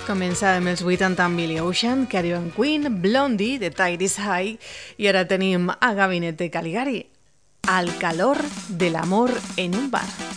Començàvem els 80 amb Billy Ocean, Carry On Queen, Blondie, The Tide Is High, i ara tenim a Gabinete Caligari, Al calor del amor en un bar.